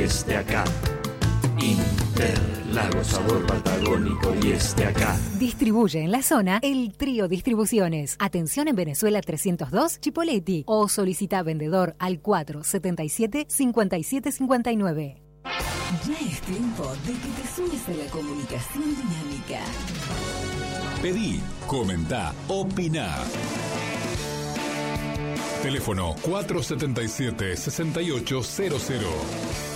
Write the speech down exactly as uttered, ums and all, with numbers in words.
esté acá. Interlagos, sabor patagónico y esté acá. Distribuye en la zona el Trío Distribuciones. Atención en Venezuela trescientos dos, Chipoleti. O solicita vendedor al cuatro setenta y siete, cincuenta y siete cincuenta y nueve. Ya es tiempo de que te sumes a la comunicación dinámica. Pedí, comentá, opiná. Teléfono cuatro setenta y siete, sesenta y ocho cero cero.